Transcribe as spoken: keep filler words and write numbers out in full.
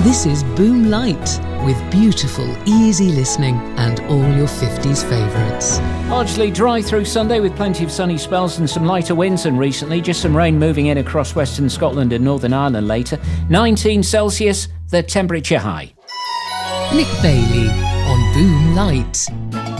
This is Boom Light, with beautiful, easy listening and all your fifties favourites. Largely dry through Sunday with plenty of sunny spells and some lighter winds than recently. Just some rain moving in across western Scotland and Northern Ireland later. nineteen Celsius, the temperature high. Nick Bailey on Boom Light.